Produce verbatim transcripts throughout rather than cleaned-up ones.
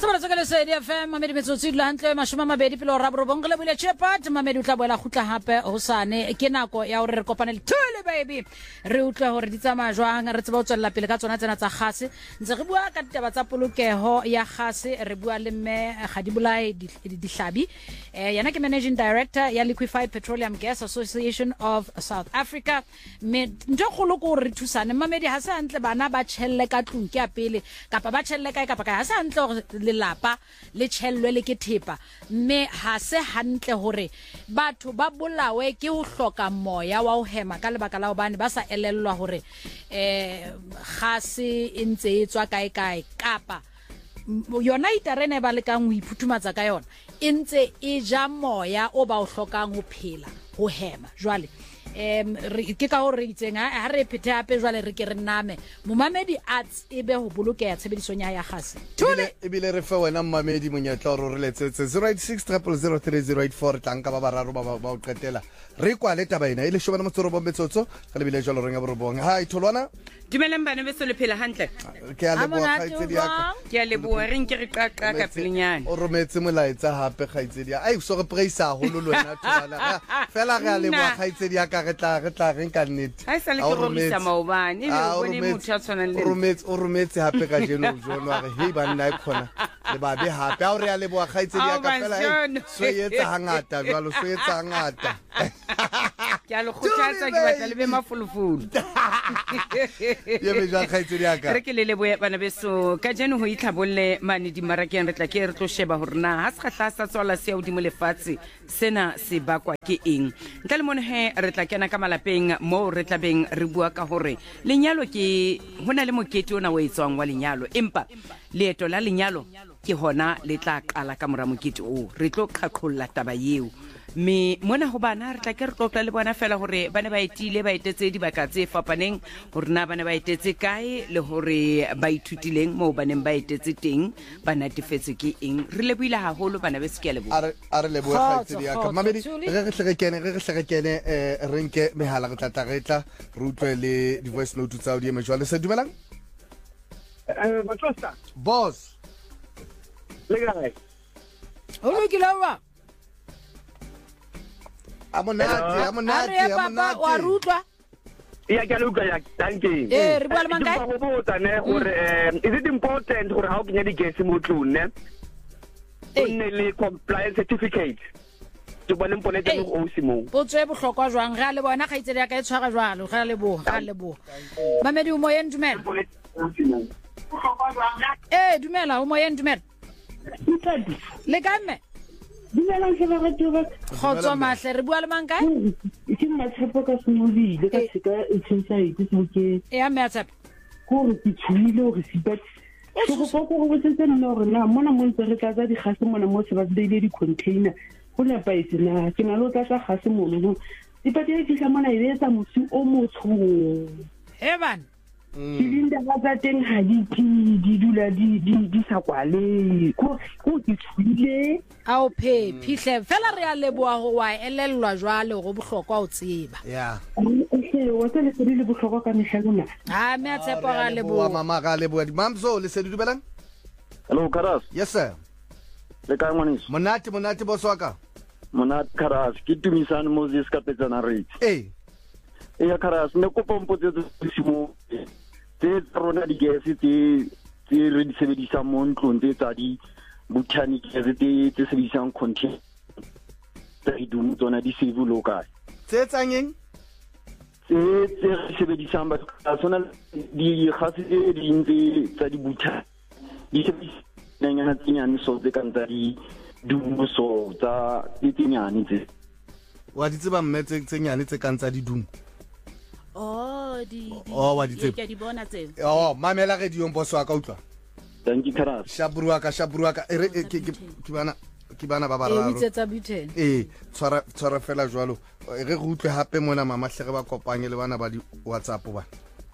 Sebala tsa ka lesedi F M mamedi metsotso ile hantle mashome a mabedi pele ra borobong le bule chepat mamedi utla boela khutla hape hosane ke nako ya hore re kopane le thule baby re utla hore di tsamaya jwang re tseba ho tswella pele ka tsona tsena tsa gase ntse re bua ka ditaba tsa polokeho ya gase re bua le mme Gadibulai Dihlabi eh yana ke managing director ya Liquefied Petroleum Gas Association of South Africa me ntho kholo ko re thusane mamedi ha se hantle bana ba tshelle ka tlung ke a pele kapa ba tshelle kae kapa kae ha se hantle le lapa le tshellwe le ke thepa mme ha se hantle hore batho ba bolawe ke ho hloka moya wa ho hema ka lebaka la hobane ba sa elellwa hore eh gase e ntse e tswa kae kae kapa yona iterene ba le ka ngwe iphutumatsa ka yona e ntse e ja moya o ba o hlokang ho phela ho hema jwale em ke ka hore itseng ha re phete hape jwale re ke re name momamedi ats ebe ho bolokeha tshebedisong ya gase tule e bile re fe wena momamedi monyetla o re letsetse zero eight six zero zero zero three zero eight four tlanka ba bararo ba ba o qetela re kwa le taba ena ile shobana motsoro bombetsotso ga le bile jalo renga borobong ha itholwana dumeleng bana be so le phela hantle ke a le bo khaitsedi ya ke a le bo re nke re qaqa ka pelenyana o rometse molaetsa hape khaitsedi ya ai so re praise a holo lona thola fela re a le bo khaitsedi ya ka re tla re tla re nka nnete ha isa le ke romisa maobane e le bone motho a tshwana le rometse o rometse hape ka jeno jono re hey banna e khona le ba be hape a re a le bo khaitsedi ya ka fela e so yetsa hangata jwalo so yetsa hangata ke a le khothatsa ke batla le be mafulufulu ye be ja khaitsedi ya ka re ke le le boya bana beso ka jeno ho itlhabolle mane di marakeng re tla ke re tlo sheba hore na ha se khatla sa tswala se ya udimo lefatshe sena se bakwa ke eng ntle le mone he re tla kena ka malapeng mo re tla beng re bua ka hore lenyalo ke hona le mokete ona o etswang wa lenyalo empa leeto la lenyalo ke hona le tla qala ka mora mokete o re tlo qhaqholla taba yeo me mona ho bana re tla ke re tlotla le bona fela hore bana ba etile ba etetse dibaka tse fapaneng hore na bana ba etetse kae le hore ba ithutileng mo baneng ba etetse teng ba natifetse ke eng re le buile haholo bana be sekele bo are are le bo khaitsedi ya ka mamedi re re hlekene re re hlekene eh re nke mehala re tla tla re tla re utlwe le di voice note tsa audio me jwale se dumelang eh batlosta boss le gae o lo ke lawa amonate amonate amonate wa rutwa ya ke luka ya tanki eh re bua le mankai go botsa ne gore is it important gore ha o kenya di gas mo tlung ne o nne le compliance certificate to bona mpone teng o simo potso e bohlokwa jwang ga le bona ga itsedi ya ka e tshwara jwalo ga le bo ga le bo mamedi o moyeng dumela eh dumela o moyeng dumela le ka mme dumela se ba go ba khotso mahle re bua le mankai ke nna tshepo ka semodile ka se ka inside se ke e a metsa go re ke tshwile go sipet go go go go tse nna gore na mona mo ntse re tla di gase mona mo se ba dile di container go le pa ise na ke na lo tla tla gase mo no sipet e fihla mona e etsa motsi o motsho he bana Silinda ga teng ha di di dula di di di sa kwale go go itshwile a o phe phihle fela re a leboa go wa elellwa jwale go bohlokwa o tseba ya e o tla le le bohlokwa ka mehlagona ha me a tshepo ga wa leboa mama ga leboa di mamso le se dumelang hello Karas yes sir le ka ngwanis monate monate boss wa ka monate Karas ke tumisane Moses ka petsana rate eh e ya Karas ne ko pompo tse simo tse rona di gas tse tse re di sebedisa mo ntlong tse tsa di botanic tse tse sebedisang content tse di dum tsona di save local tse tsangeng tse tse re sebedisang ba tsona di gase di ntse tsa di botanic di sebedisa nyana tsinyane so tse kanta di dum so tsa tsinyane tse wa di tseba mmetse tse nyane tse kantsa di dum oh di oh wa di tseba ke di bona tse oh mamela ge di yong boss wa ka utlwa thank you Karas shabruwa ka shabruwa ka e re ke ke bana ke bana ba bararo e bitsetsa buten eh tshwara tshwara fela jwalo e re go utlwe hape mona mama hle re ba kopanye le bana ba di WhatsApp bana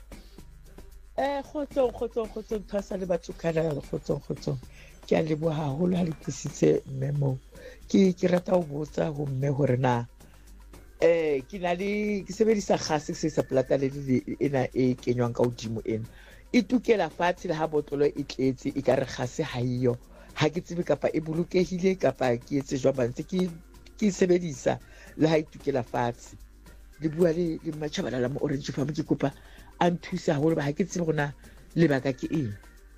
eh khotso khotso khotso thasa le batho kana khotso khotso ke a le bo haholo ha le tlisitse memo ke ke rata ho botsa ho mme hore na eh ke na le ke sebedisa gase se sa plata le ena e kenywang ka hodimo ena e tukela fatshe le ha botlolo e tletse e ka re gase ha iyo ha ke tsebe kapa e bolokehile kapa ke etse jwa bantse ke ke sebedisa le ha itukela fatshe le bua le le matjhabala la mo Orange Farm ke kopa a nthusa haholo ba ha ke tsebe gona lebaka ke eng.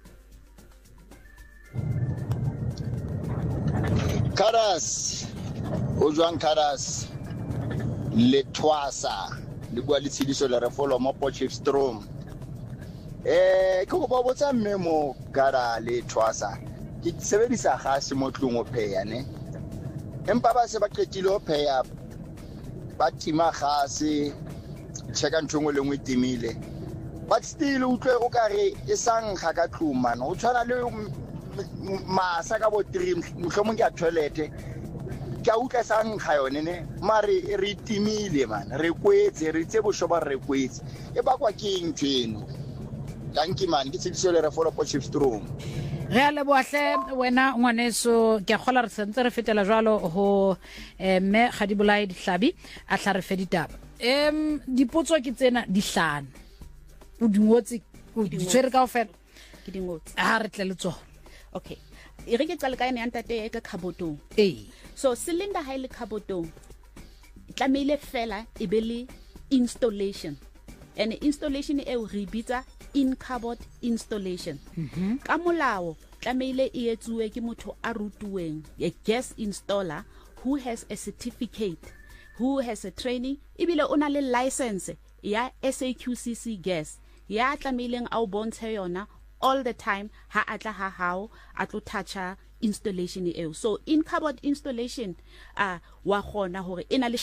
Karas o jwang Karas le twasa le bua le tshidiso le re follow mo Potchefstroom eh ke go ba botsa memo Kara le twasa ke sebedisa gase mo tlong o pheya ne empa ba se ba qetile o pheya ba tima gase cheka ntshongo le ngwe timile but still o tlwe o kare e sang ga ka tlhuma no o tshwana le masa ka bo three mhlomong ke a toilet ke a utla sang ga yone ne mare re timile man re kwetse re tse boshoba re kwetse e bakwa ke eng tsheno danki man ke tshediso le re follow Potchefstroom re a leboahle wena ngwaneso ke a kgola re sentse re fetela jwalo ho mme Gadibolayi Dihlabi a tla re fe ditaba em dipotso ke tsena di hlano o dingotse o di tshwere kaofela ke dingotse a re tle le tsona okay e re ke tsale ka ene ya ntate e ka khabotong eh so cylinder ha ile khabotong tlamehile fela e be le installation and installation e o re bitsa in cupboard installation ka molao tlamehile e etsuwe ke motho a rutuweng a gas installer who has a certificate who has a training ibile ona le license ya S A Q C C gas ya tlamehileng a o bontshe yona all the time ha atla ha hao atlo toucha installation eo so in cupboard installation uh wa khona hore ena le